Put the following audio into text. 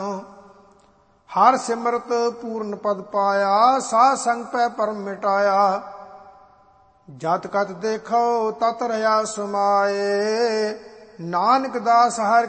ਹਰ ਸਿਮਰਤ ਪੂਰਨ ਪਦ ਪਾਇਆ, ਸਾਧ ਸੰਗ ਪੈ ਪਰਮ ਮਿਟਾਇਆ। ਜਤ ਕਤ ਦੇਖੋ ਤਤ ਰਹਾ ਸਮਾਏ, ਨਾਨਕ ਦਾਸ ਹਰਿ